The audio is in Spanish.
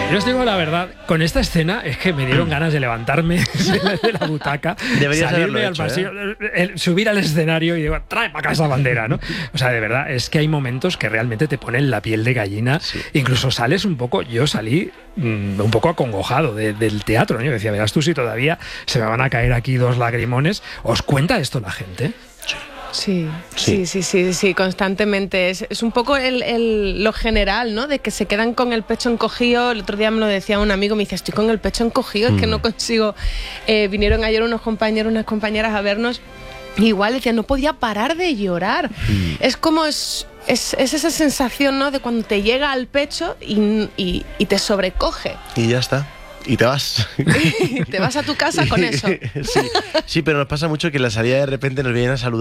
Yo os digo la verdad, con esta escena es que me dieron ganas de levantarme de la butaca, Deberías salirme haberlo al hecho, pasillo, subir al escenario y digo, trae para acá esa bandera, ¿no? O sea, de verdad, es que hay momentos que realmente te ponen la piel de gallina. Sí. Incluso sales un poco, yo salí un poco acongojado del teatro, ¿no? Yo decía, verás tú si todavía se me van a caer aquí 2 lagrimones. ¿Os cuenta esto la gente? Sí, constantemente. Es un poco lo general, ¿no? De que se quedan con el pecho encogido. El otro día me lo decía un amigo, me dice, estoy con el pecho encogido, es que no consigo. Vinieron ayer unos compañeros, unas compañeras a vernos. Igual decía, no podía parar de llorar. Es como es esa sensación, ¿no? De cuando te llega al pecho y te sobrecoge. Y ya está. Y te vas. Te vas a tu casa con eso. Sí, pero nos pasa mucho que en la salida de repente nos vienen a saludar.